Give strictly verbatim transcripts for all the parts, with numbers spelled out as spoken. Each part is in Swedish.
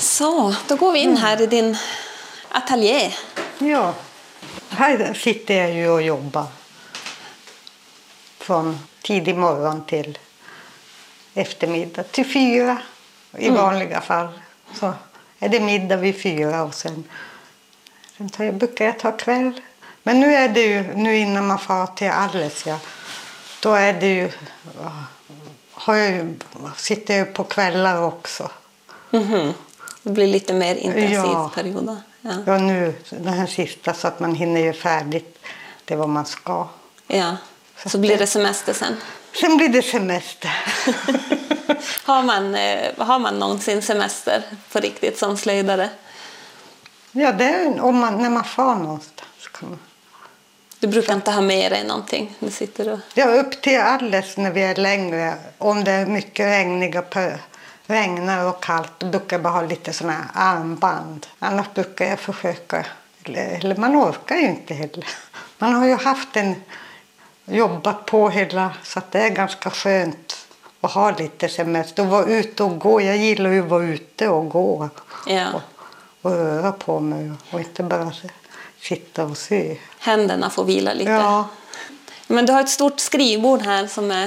Så, då går vi in här i din ateljé. Ja, här sitter jag ju och jobbar. Från tidig morgon till eftermiddag. Till fyra i mm. vanliga fall. Så är det middag vid fyra och sen, sen tar jag, brukar jag ta kväll. Men nu är det ju, nu innan man far till Alessia, då är det ju, har jag ju, sitter jag på kvällar också. Mm-hmm. Det blir lite mer intensiv ja. period. Ja. ja, nu den här sista så att man hinner ju färdigt det vad man ska. Ja, så, så blir det semester sen. Sen blir det semester. har, man, har man någonsin semester på riktigt som slöjdare? Ja, det är om man, när man far någonstans. Kan man. Du brukar inte ha med dig någonting? Du sitter och... Ja, upp till Alles när vi är längre. Om det är mycket regniga per, regnar och kallt, då brukar jag bara ha lite såna här armband. Annars brukar jag försöka, eller, eller man orkar ju inte heller. Man har ju haft en, jobbat på hela, så att det är ganska skönt att ha lite semester. Och vara ute och gå, jag gillar ju att vara ute och gå. Ja. Och, och röra på mig och inte bara sitta och se. Händerna får vila lite. Ja. Men du har ett stort skrivbord här som är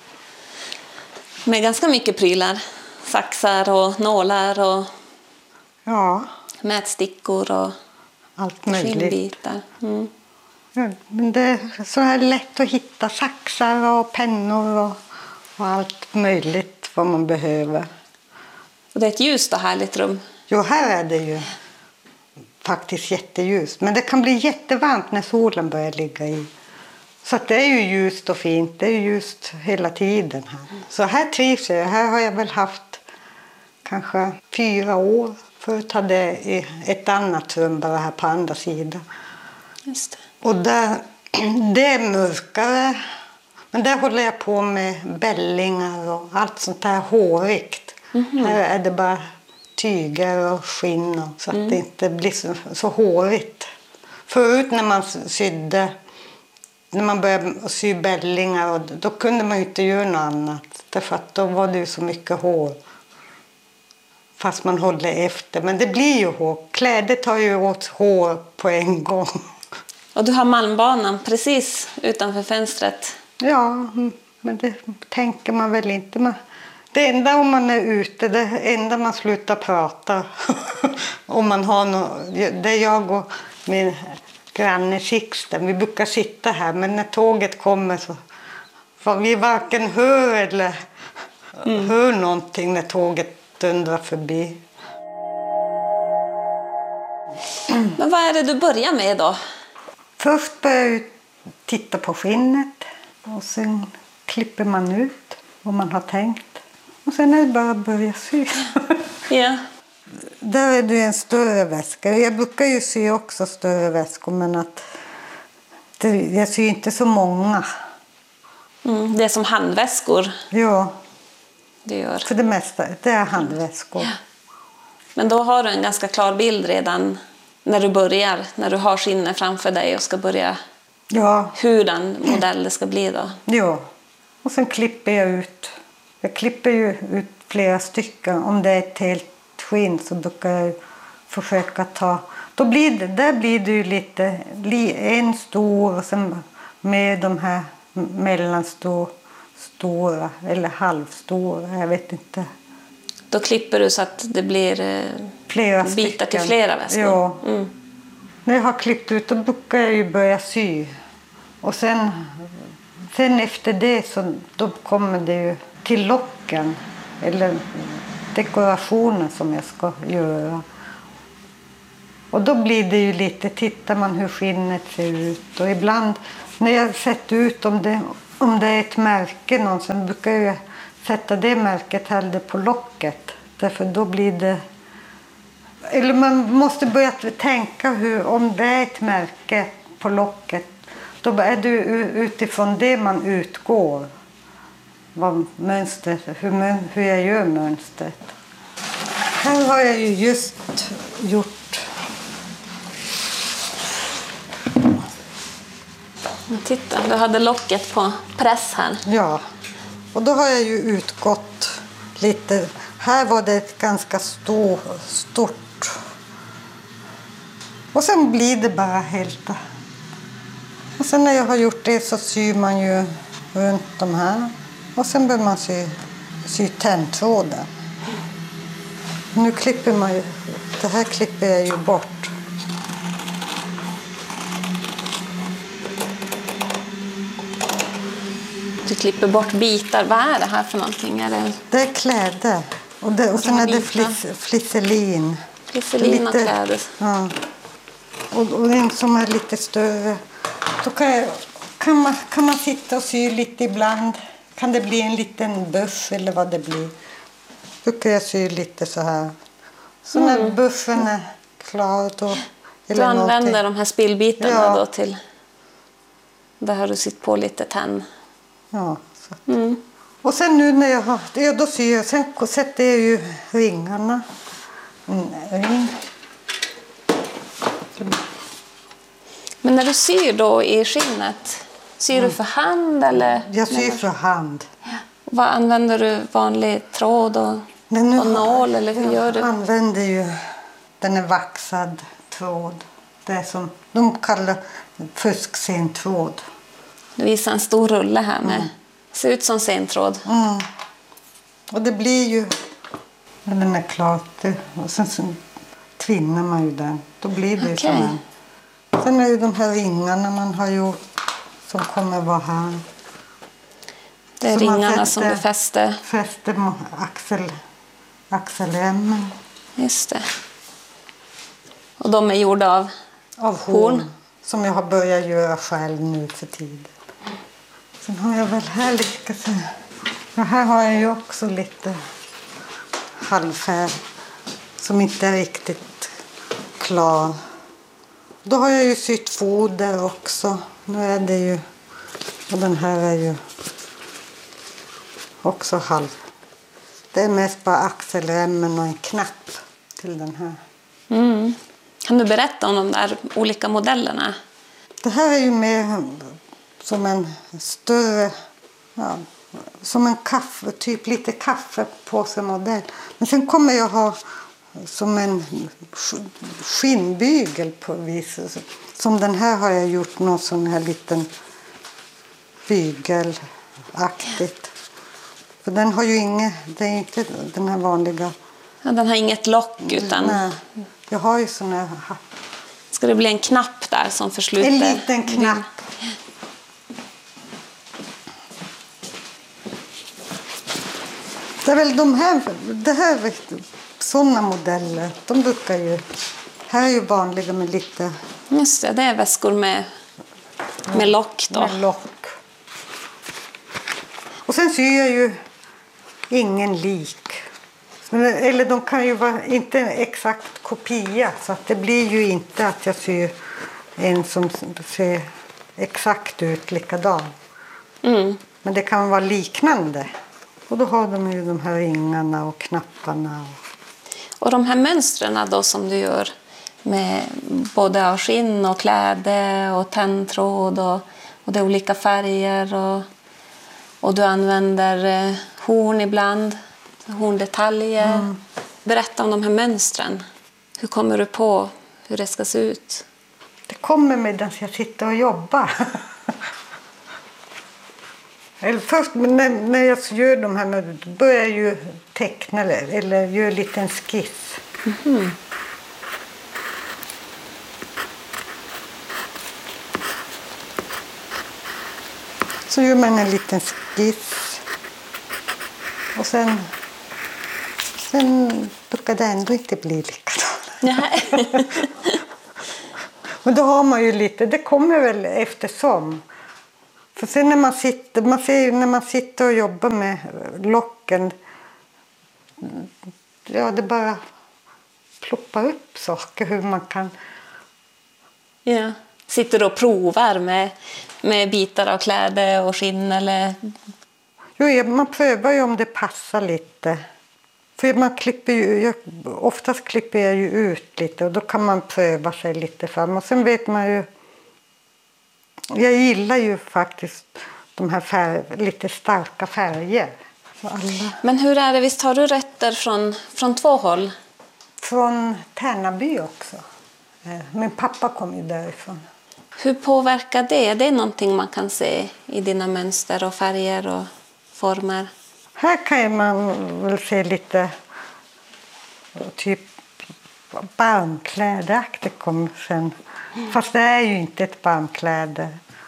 med ganska mycket prylar. Saxar och nålar och ja. mätstickor och allt möjligt. skinnbitar. Mm. Ja, men det är så här lätt att hitta saxar och pennor och, och allt möjligt vad man behöver. Och det är ett ljust och härligt rum. Jo, här är det ju faktiskt jätteljust. Men det kan bli jättevarmt när solen börjar ligga i. Så att det är ju ljust och fint. Det är ljust hela tiden här. Så här trivs jag. Här har jag väl haft kanske fyra år. Förut hade jag ett annat rum bara här på andra sidan. Just det. Och där, det är mörkare. Men där håller jag på med bällingar och allt sånt där hårigt. Mm-hmm. Här är det bara tyger och skinn och, så att mm. det inte blir så, så hårigt. Förut när man sydde, när man började sy bällingar, och då kunde man ju inte göra något annat. Därför att då var det ju så mycket hår. Fast man håller efter. Men det blir ju hår. Kläder tar ju åt hår på en gång. Och du har Malmbanan precis utanför fönstret. Ja, men det tänker man väl inte. Man, det enda om man är ute, det enda man slutar prata. Om man har något, det är jag och min granne Sixten. Vi brukar sitta här, men när tåget kommer så för vi varken hör eller mm. hör någonting när tåget dundrar förbi. Men vad är det du börjar med då? Först börjar jag titta på skinnet och sen klipper man ut vad man har tänkt. Och sen är det bara att börja sy. Ja. Där är det en större väska. Jag brukar ju sy också större väskor, men att det, jag syr inte så många. Mm, det är som handväskor. Ja, det gör. För det mesta det är handväskor. Ja. Men då har du en ganska klar bild redan när du börjar. När du har skinnet framför dig och ska börja. Ja. Hur den modell det ska bli då. Ja, och sen klipper jag ut. Jag klipper ju ut flera stycken. Om det är ett helt skinn så brukar jag försöka ta. Då blir det, där blir det ju lite, en stor och sen med de här mellanstora stora eller halvstora, jag vet inte. Då klipper du så att det blir eh, flera bitar stycken. till flera väskor. Ja. Mm. När jag har klippt ut då brukar jag ju börja sy. Och sen, sen efter det så då kommer det ju till locken eller dekorationen som jag ska göra. Och då blir det ju lite, tittar man hur skinnet ser ut. Och ibland när jag sätter ut om det, om det är ett märke någonsin brukar jag sätta det märket hellre på locket. Därför då blir det... Eller man måste börja tänka hur, om det är ett märke på locket. Då är det utifrån det man utgår. Vad mönster, hur, hur jag gör mönstret. Här har jag ju just gjort... Titta, du hade locket på press här. Ja, och då har jag ju utgått lite. här var det ett ganska stor, stort. Och sen blir det bara helt. Och sen när jag har gjort det så syr man ju runt de här. Och sen börjar man sy, sy tändtråden. Nu klipper man ju, det här klipper jag ju bort. Du klipper bort bitar. Vad är det här för någonting? Är det... Det är kläder. Och, det, och sen är det flis, flisselin. Flisselin och kläder. Ja. Och, och en som är lite större. Då kan, jag, kan, man, kan man sitta och sy lite ibland. Kan det bli en liten buff eller vad det blir. Då kan jag sy lite så här. Så mm. när buffen är klar då... Du använder någonting. De här spillbitarna ja. Då till... Där har du sytt på lite tenn. Ja. Så. Mm. Och sen nu när jag har... Ja, då syr jag. Sen sätter jag ju ringarna. En ring. Men när du syr då i skinnet, syr mm. du för hand eller? Jag syr för hand. Ja. Vad använder du? Vanlig tråd och, nu, och nål eller hur gör du? Jag använder ju, den är vaxad tråd. Det är som de kallar fusksentråd. Du visar en stor rulle här med, mm. ser ut som sentråd. Mm. Och det blir ju, när den är klar, det, och sen så tvinnar man ju den. Då blir det okay. Som en. Sen är ju de här ringarna man har gjort som kommer vara här. Det är så ringarna som du fäster. Fäster axel, axelremmen. Just det. Och de är gjorda av? Av horn. horn. Som jag har börjat göra själv nu för tiden. Sen har jag väl här lite. Och här har jag ju också lite halvfärg. Som inte är riktigt klar. Då har jag ju sytt foder också. Nu är det ju... Och den här är ju också halv. Det är mest bara axelremmen och en knapp till den här. Mm. Kan du berätta om de där olika modellerna? Det här är ju mer som en större... Ja, som en kaffe, typ lite kaffepåsemodell. Men sen kommer jag ha... som en skinnbygel på vis. Som den här har jag gjort någon sån här liten bygelaktigt. För den har ju inget, det är inte den här vanliga. Ja, den har inget lock utan. Nej, jag har ju sån här. Ska det bli en knapp där som försluter? En liten knapp. Det är väl de här, det här såna modeller, de brukar ju, här är ju vanliga med lite. Just det, det är väskor med, med lock då. Med lock. Och sen syr jag ju ingen lik. Eller de kan ju vara inte exakt kopia, så att det blir ju inte att jag syr en som ser exakt ut likadan. Mm. Men det kan vara liknande. Och då har de ju de här ringarna och knapparna. Och de här mönstren då som du gör med både av skinn och kläde och tändtråd och, och det är olika färger och, och du använder eh, horn ibland, horndetaljer. Mm. Berätta om de här mönstren. Hur kommer du på hur det ska se ut? Det kommer medan jag sitter och jobbar. Eller först när, när jag gör de här mödorna börjar jag ju teckna eller göra en liten skiss. Mm-hmm. Så gör man en liten skiss. Och sen, sen brukar det ändå inte bli likadant. Nej. Men då har man ju lite, det kommer väl eftersom. För sen när man sitter, man ser när man sitter och jobbar med locken, ja det bara ploppar upp saker hur man kan. Ja. Sitter du och provar med, med bitar av kläder och skinn eller? Jo, man prövar ju om det passar lite. För man klipper ju, jag, oftast klipper jag ju ut lite och då kan man pröva sig lite fram. Och sen vet man ju, jag gillar ju faktiskt de här färg, lite starka färger. alla. Men hur är det, visst har du rötter från, från två håll? Från Tärnaby också. Min pappa kom ju därifrån. Hur påverkar det? Det är någonting man kan se i dina mönster och färger och former. Här kan man väl se lite typ barnkläderaktigt kommer sen. Fast det är ju inte ett barnkläde.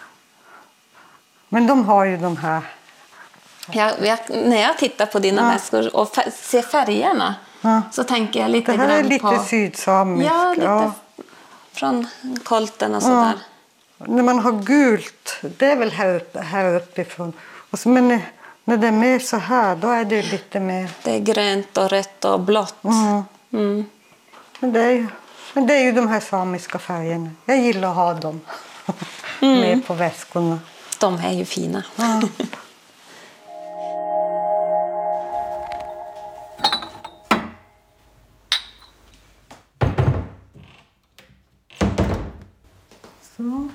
Men de har ju de här. Jag, jag, när jag tittar på dina ja. väskor och fär, ser färgerna ja. så tänker jag lite grann på... Det här är lite på, sydsamisk. Ja, lite ja. från kolten och sådär. Ja. När man har gult, det är väl här, uppe, här uppifrån. Och så, men när det är mer så här, då är det lite mer... Det är grönt och rött och blått. Mm. Mm. Men, det är ju, men det är ju de här samiska färgerna. Jag gillar att ha dem mm. med på väskorna. De är ju fina. Ja. Så.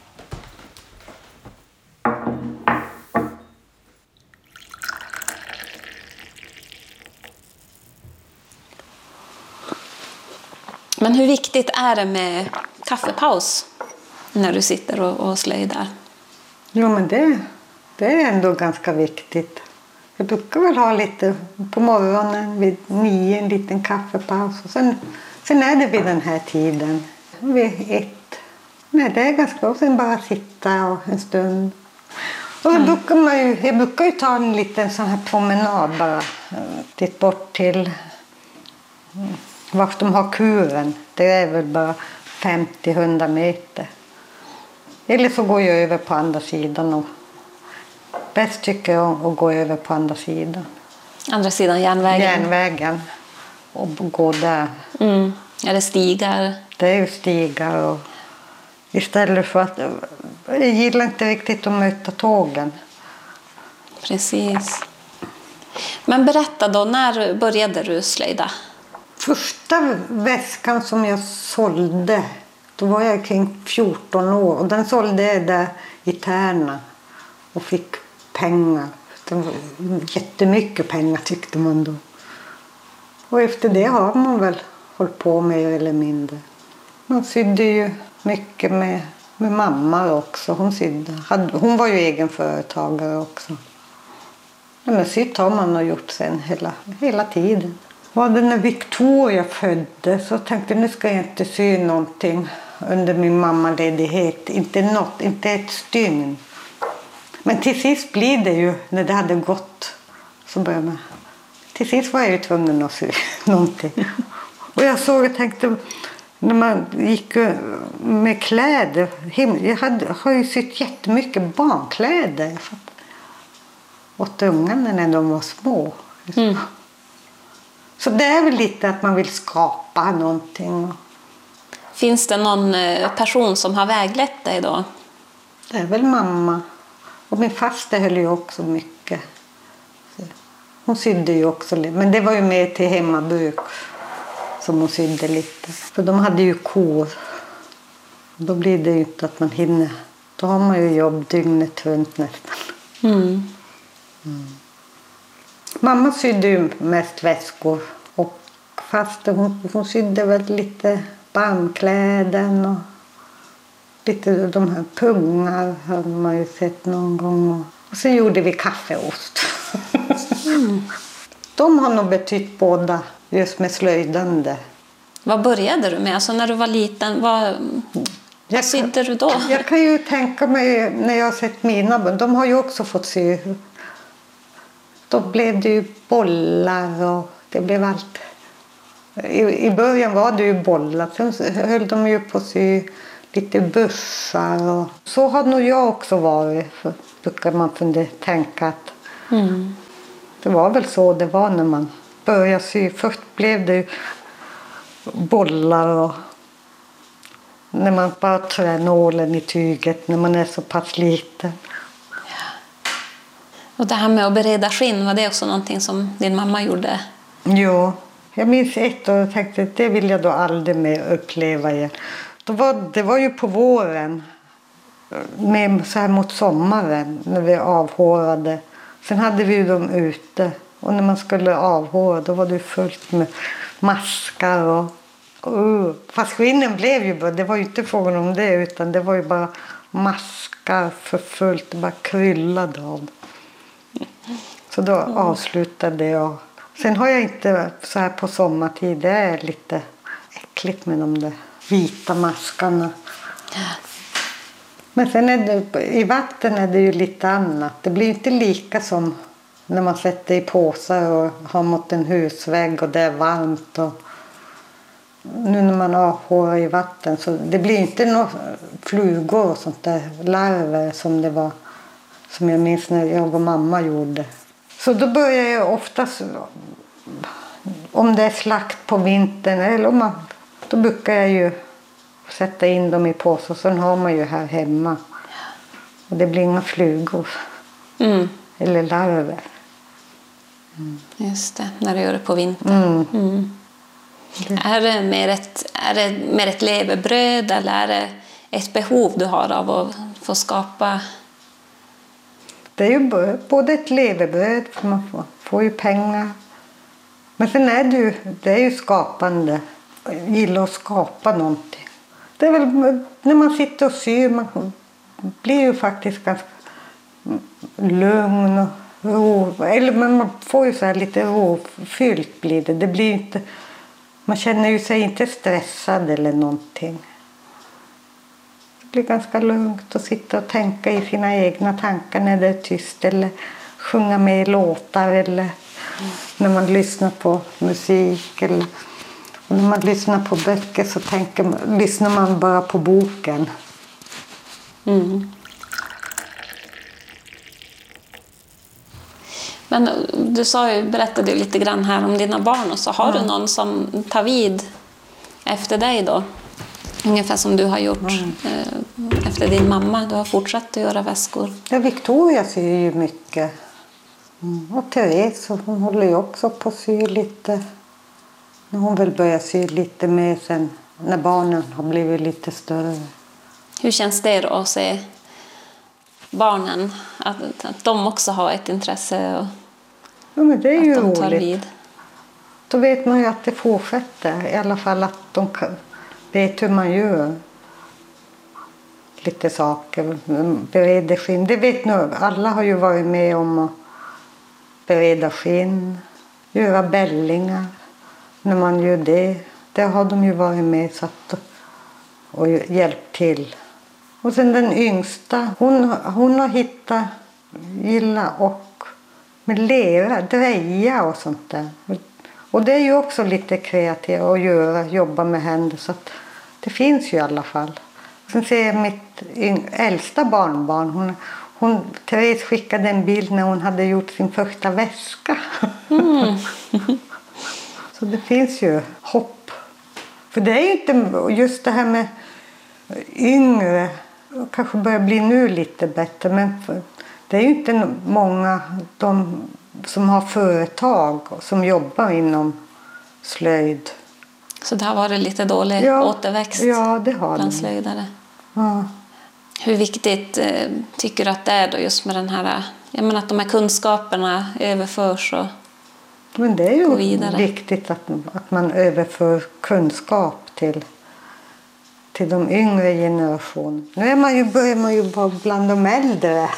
Men hur viktigt är det med kaffepaus när du sitter och, och slöjdar? Jo, men det, det är ändå ganska viktigt. Jag brukar väl ha lite på morgonen vid nio, en liten kaffepaus. Och sen, sen är det vid den här tiden, vid ett. Nej, det är ganska, och sen bara sitta och en stund. Och mm. brukar man ju, jag brukar ju ta en liten sån här promenad bara dit bort till vart de har kuren. Det är väl bara femtio till hundra meter. Eller så går jag över på andra sidan. Och bäst tycker jag att gå över på andra sidan. Andra sidan järnvägen? Järnvägen. Och gå där. Mm. Är det stigar? Det är ju stigar. Och istället för att... Jag gillar inte riktigt att möta tågen. Precis. Men berätta då, när började du slöjda? Första väskan som jag sålde, då var jag kring fjorton år. Och den sålde jag där i Tärna och fick pengar. Det var jättemycket pengar tyckte man då. Och efter det har man väl hållit på mer eller mindre. Man sydde ju mycket med, med mamma också. Hon, sydde. Hon var ju egen företagare också. Ja, men sytt har man och gjort sen hela, hela tiden. Var det när Victoria föddes så tänkte jag nu ska jag inte sy någonting under min mammaledighet. Inte något, inte ett stygn. Men till sist blir det ju, när det hade gått så började man. Till sist var jag ju tvungen att sy någonting. Och jag såg och tänkte, när man gick med kläder. Jag hade, har ju sytt jättemycket barnkläder. Åt ungarna när de var små. Mm. Så det är väl lite att man vill skapa någonting. Finns det någon person som har väglett dig då? Det är väl mamma. Och min faster höll ju också mycket. Hon sydde ju också lite. Men det var ju mer till hemmabruk som hon sydde lite. För de hade ju kor. Då blir det ju inte att man hinner. Då har man ju jobb dygnet runt nästan. Mm. Mm. Mamma sydde ju mest väskor. Och faster hon, hon sydde väl lite barnkläden och lite de här pungar har man ju sett någon gång. Och sen gjorde vi kaffeost. Mm. De har nog betytt båda just med slöjdande. Vad började du med? Alltså när du var liten, vad, vad sydde du då? Jag kan ju tänka mig när jag har sett mina barn. De har ju också fått sy. Då blev det ju bollar och det blev allt. I, i början var det ju bollar. Sen höll de ju på att sy lite bussar. Och så har nog jag också varit. För brukar man fundera, tänka att mm. det var väl så det var när man började sy. Först blev det ju bollar och när man bara trär nålen i tyget när man är så pass liten. Och det här med att bereda skinn, var det också någonting som din mamma gjorde? Jo, jag minns ett år och tänkte att det vill jag då aldrig mer uppleva igen. Då var, det var ju på våren, med, så här mot sommaren, när vi avhårade. Sen hade vi ju dem ute. Och när man skulle avhåra då var det fullt med maskar. Och, och, fast skinnen blev ju bara, det var ju inte frågan om det utan det var ju bara maskar för fullt. Det bara kryllade av. Så då mm. avslutade jag. Sen har jag inte så här på sommartid, det är lite äckligt med de där vita maskarna. Men sen är det, i vatten är det ju lite annat. Det blir inte lika som när man sätter i påsar och har mot en husvägg och det är varmt. Och nu när man avhårar i vatten så det blir inte några flugor och sånt där larver som det var, som jag minns när jag och mamma gjorde. Så då börjar jag oftast, om det är slakt på vintern eller om man, då brukar jag ju sätta in dem i påsar. Sen har man ju här hemma. Och det blir inga flugor. Mm. Eller larver. Mm. Just det, när du gör det på vintern. Mm. Mm. Det. Är det mer ett, är det mer ett levebröd eller är det ett behov du har av att få skapa? Det är ju både ett levebröd, för man får, får ju pengar. Men sen är det ju, det är ju skapande. Jag gillar att skapa någonting. Det är väl när man sitter och syr, man blir ju faktiskt ganska lugn och ro. Eller man får ju så här lite rofyllt blir det. Det blir inte, man känner ju sig inte stressad eller någonting. Det blir ganska lugnt att sitta och tänka i sina egna tankar när det är tyst. Eller sjunga med i låtar eller mm. när man lyssnar på musik. Eller och när man lyssnar på böcker så tänker man, lyssnar man bara på boken. Mm. Men du sa ju, berättade ju lite grann här om dina barn och så har mm. du någon som tar vid efter dig då? Ungefär som du har gjort mm. eh, efter din mamma. Du har fortsatt att göra väskor. Ja, Victoria syr ju mycket. Mm. Och Therese, hon håller ju också på att sy lite. Hon vill börja sy lite mer sen när barnen har blivit lite större. Hur känns det då att se barnen? Att, att de också har ett intresse och ja, men det är ju att de tar roligt. Vid. Då vet man ju att det fortsätter. I alla fall att de vet hur man gör. Lite saker. Bereder skinn. Det vet nog. Alla har ju varit med om att bereda skinn. Göra bällingar. När man gör det. Det har de ju varit med så att, och hjälpt till. Och sen den yngsta. Hon, hon har hittat gilla och med lera, dreja och sånt där. Och det är ju också lite kreativt att göra, jobba med händer så att det finns ju i alla fall. Sen ser jag mitt äldsta barnbarn, hon, hon, Therese skickade en bild när hon hade gjort sin första väska. Mm. Så det finns ju hopp. För det är ju inte just det här med yngre, kanske börjar bli nu lite bättre, men det är ju inte många de som har företag och som jobbar inom slöjd. Så det har varit lite dålig ja, återväxt ja, det har bland det. slöjdare. Ja. Hur viktigt eh, tycker du att det är då just med den här, jag menar att de här kunskaperna överförs och men det är ju viktigt att, att man överför kunskap till, till de yngre generationerna. Nu är man ju, börjar man ju vara bland de äldre.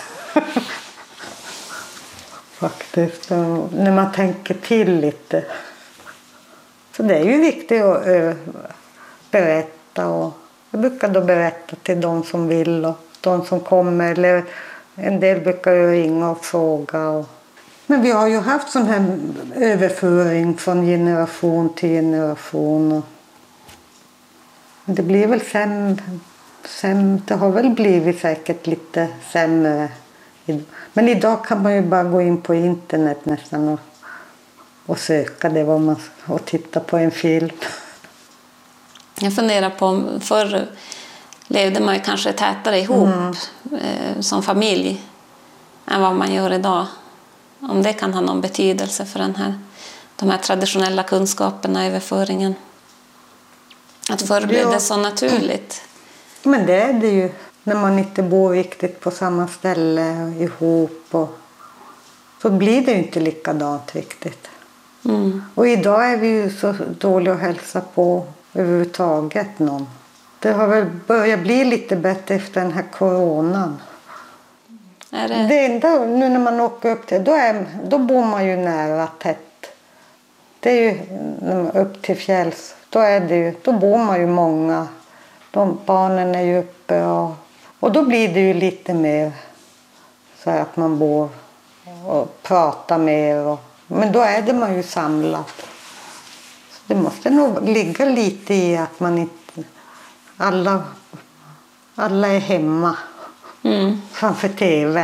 Faktiskt, när man tänker till lite. Så det är ju viktigt att uh, berätta. Och jag brukar då berätta till de som vill och de som kommer. Eller en del brukar ju ringa och fråga. Och... Men vi har ju haft sån här överföring från generation till generation. Och det blir väl sämre. Säm, det har väl blivit säkert lite sämre. Men idag kan man ju bara gå in på internet nästan och, och söka det vad man, och titta på en film. Jag funderar på om förr levde man ju kanske tätare ihop mm. eh, som familj än vad man gör idag. Om det kan ha någon betydelse för den här, de här traditionella kunskaperna, överföringen. Att förr blev det så naturligt. Men det är det ju. När man inte bor riktigt på samma ställe ihop. Och så blir det ju inte likadant riktigt. Mm. Och idag är vi ju så dåliga att hälsa på överhuvudtaget någon. Det har väl börjat bli lite bättre efter den här coronan. Är det... Det enda, nu när man åker upp till, då, är, då bor man ju nära tätt. Det är ju när man upp till fjälls, då, är det ju, då bor man ju många. De barnen är ju uppe och, och då blir det ju lite mer så här att man bor och pratar mer. Och, men då är det man ju samlat. Så det måste nog ligga lite i att man inte, alla, alla är hemma. Mm. Framför tvn.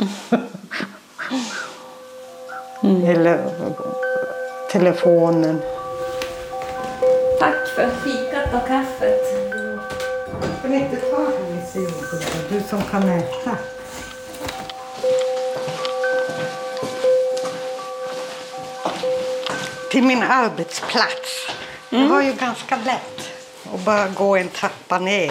Mm. Eller telefonen. Tack för fikat och kaffet. Får ni inte ta hennes jordgubbar, du som kan äta. Till min arbetsplats. Mm. Det var ju ganska lätt att bara gå en trappa ner.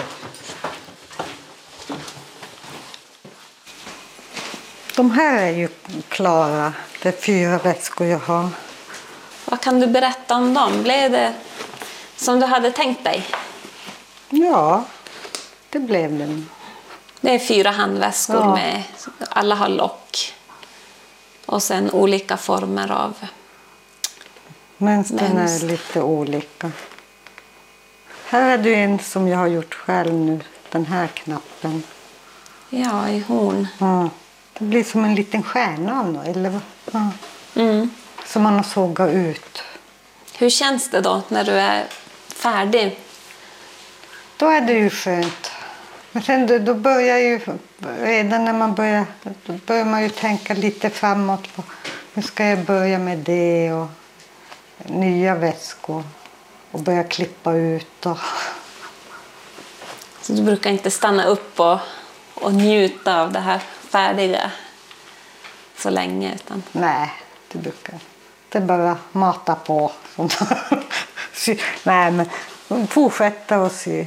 De här är ju klara, det är fyra väskor jag har. Vad kan du berätta om dem? Blev det som du hade tänkt dig? Ja, det blev det. Det är fyra handväskor ja. Med, alla har lock. Och sen olika former av mönstren är lite olika. Här är det en som jag har gjort själv nu, den här knappen. Ja, i horn. Ja. Det blir som en liten stjärna, eller ja. Mm. Som man har sågat ut. Hur känns det då när du är färdig? Då är det ju skönt. Men sen då, då börjar ju, redan när man börjar, då börjar man ju tänka lite framåt på hur ska jag börja med det och nya väskor och börja klippa ut. Och... Så du brukar inte stanna upp och, och njuta av det här färdiga så länge? Utan... Nej, det brukar det är bara mata på. Nej, men fortsätta och sy.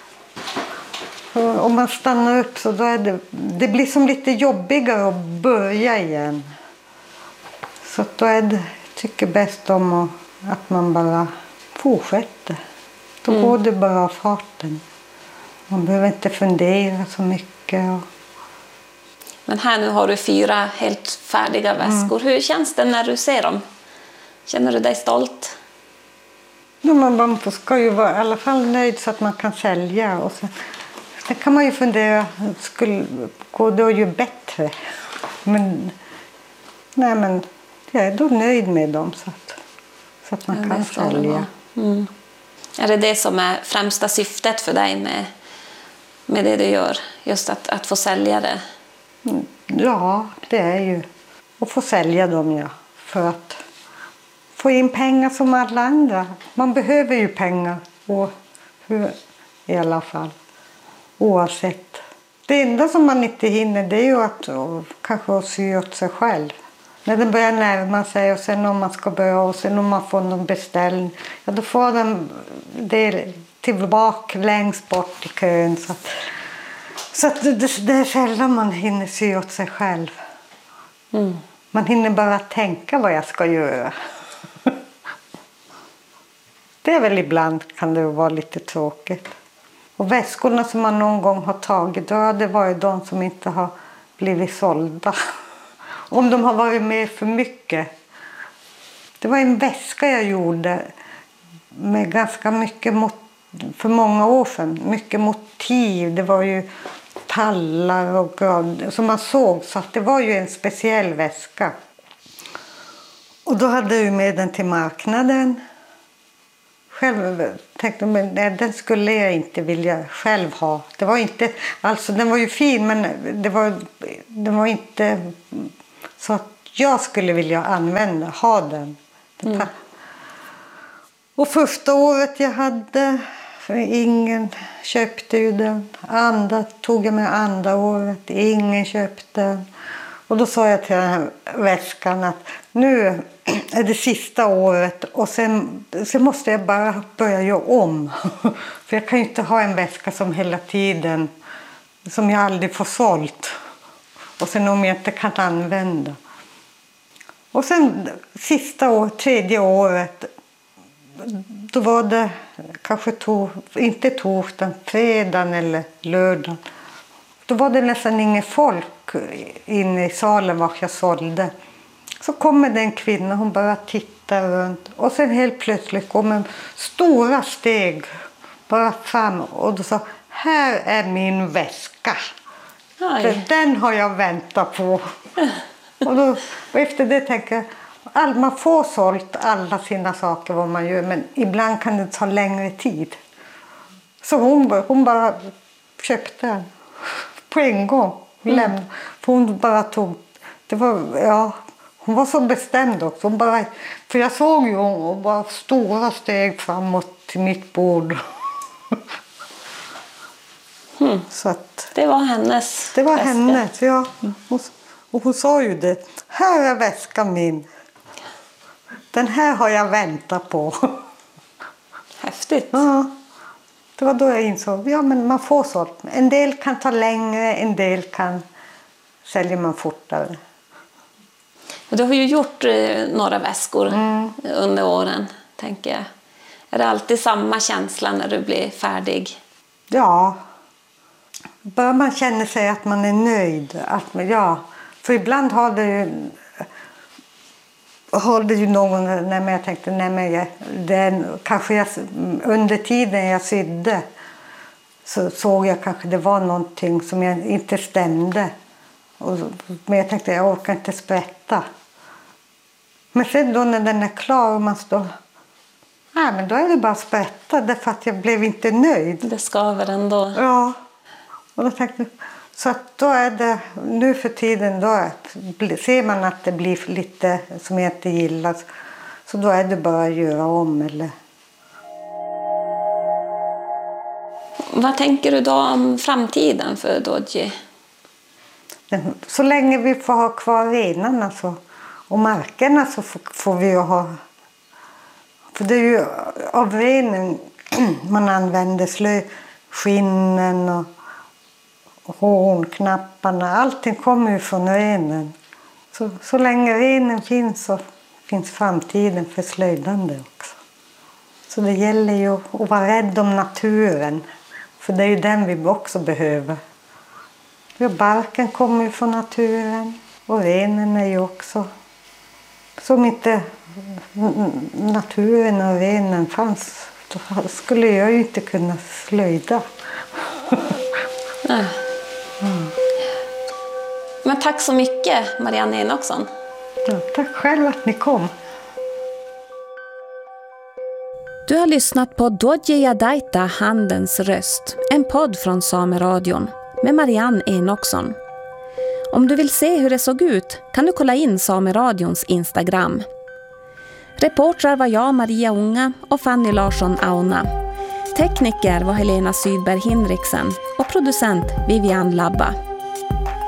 Om man stannar upp så då är det, det blir som lite jobbigare att börja igen. Så då är det, tycker bäst om att, att man bara fortsätter. Då mm. går det bara av farten. Man behöver inte fundera så mycket. Och... Men här nu har du fyra helt färdiga väskor. Mm. Hur känns det när du ser dem? Känner du dig stolt? Ja, man ska ju vara i alla fall nöjd så att man kan sälja. Och sen, sen kan man ju fundera, skulle gå det ju bättre? Men, nej, men jag är då nöjd med dem så att, så att man ja, kan sälja. Mm. Är det det som är främsta syftet för dig med, med det du gör? Just att, att få sälja det? Ja, det är ju att få sälja dem, ja. För att få in pengar som alla andra. Man behöver ju pengar. Och hur, i alla fall. Oavsett. Det enda som man inte hinner det är ju att och, kanske att sy åt sig själv. När den börjar närma sig och sen om man ska börja och sen om man får någon beställning. Ja, då får den det tillbaka längst bort i kön. Så att, så att det, det är sällan man hinner sy åt sig själv. Mm. Man hinner bara tänka vad jag ska göra. Det är väl ibland kan det vara lite tråkigt. Och väskorna som man någon gång har tagit, då har det varit de som inte har blivit sålda. Om de har varit med för mycket. Det var en väska jag gjorde med ganska mycket mot, för många år sedan. Mycket motiv. Det var ju tallar och grad som man såg, så att det var ju en speciell väska. Och då hade jag med den till marknaden. Själv tänkte jag, men den skulle jag inte vilja själv ha. Det var inte, alltså den var ju fin, men det var, det var inte så att jag skulle vilja använda, ha den. Mm. Och första året jag hade, för ingen köpte ju den. Andra tog jag med andra året, ingen köpte den. Och då sa jag till den här väskan att nu är det sista året och sen, sen måste jag bara börja göra om. För jag kan ju inte ha en väska som hela tiden, som jag aldrig får sålt. Och sen om jag inte kan använda. Och sen sista år, tredje året, då var det kanske to, inte torsdagen, fredagen eller lördagen. Då var det nästan ingen folk inne i salen var jag sålde. Så kommer det en kvinna, hon bara tittar runt. Och sen helt plötsligt kommer stora steg bara fram. Och då sa, här är min väska. För den har jag väntat på. Och, då, och efter det tänker jag, all, man får sålt alla sina saker vad man gör. Men ibland kan det ta längre tid. Så hon, hon bara köpte den på en gång. Mm. För hon bara tog, det var, ja, hon var så bestämd också. Hon bara, för jag såg ju hon bara stora steg framåt till mitt bord. Mm. Så att, det var hennes Det var väska. hennes, ja. Hon, och hon sa ju det. Här är väskan min. Den här har jag väntat på. Häftigt. Ja. Det var då jag insåg, ja men man får sålt. En del kan ta längre, en del kan säljer man fortare. Du har ju gjort eh, några väskor mm. under åren, tänker jag. Är det alltid samma känsla när du blir färdig? Ja. Bara man känner sig att man är nöjd. Att, ja. För ibland har det ju, har det ju någon, när jag tänkte, nej men jag, den, kanske jag, under tiden jag sydde så såg jag kanske det var någonting som jag inte stämde. Och, men jag tänkte, jag orkar inte sprätta. Men sen då när den är klar och man står, nej men då är det bara att sprätta därför att jag blev inte nöjd. Det skaver ändå. Ja. Och då tänkte jag, så att då är det, nu för tiden, då ser man att det blir lite som jag inte gillar. Så då är det bara att göra om eller. Vad tänker du då om framtiden för Dodgy? Så länge vi får ha kvar renarna så, och markerna så får, får vi ju ha. För det är ju av renen man använder slö, skinnen och hornknapparna. Allting kommer ju från renen. Så, så länge renen finns så finns framtiden för slöjdande också. Så det gäller ju att vara rädd om naturen. För det är ju den vi också behöver. Ja, barken kommer ju från naturen. Och renen är ju också. Som inte naturen och renen fanns, då skulle jag ju inte kunna slöjda. Nej. Mm. Men tack så mycket, Marianne Enoksson. Ja, tack själv att ni kom. Du har lyssnat på Dodgy Jadaita, Handens röst, en podd från Sameradion med Marianne Enoksson. Om du vill se hur det såg ut kan du kolla in Sameradions Instagram. Reportrar var jag, Maria Unga, och Fanny Larsson Auna. Tekniker var Helena Sydberg Hinriksen och producent Vivian Labba.